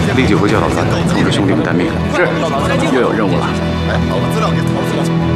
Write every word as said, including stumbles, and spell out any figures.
立即回教导三，通知兄弟们待命。 是，又有任务了。 哎，把资料给陶子了。